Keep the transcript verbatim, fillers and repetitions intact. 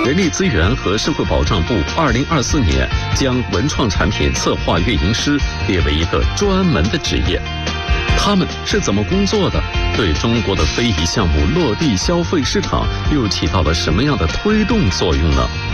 人力资源和社会保障部二零二四年将文创产品策划运营师列为一个专门的职业。他们是怎么工作的？对中国的非遗项目落地消费市场又起到了什么样的推动作用呢？